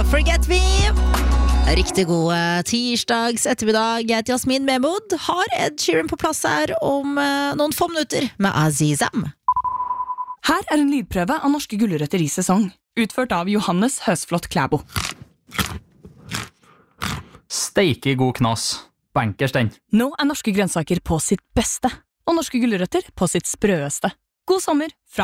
Forget Me. Riktig god tirsdags ettermiddag. Jeg heter Jasmin Mehmood. Har Ed Sheeran på plass her om noen få minutter med Azizam. Her er en lydprøve av norske gulrøtter i sesong, utført av Johannes Høsflot Klæbo. Steike god knas. Bankers den. Nå er norske grønnsaker på sitt beste, og norske gulrøtter på sitt sprøeste. God sommer fra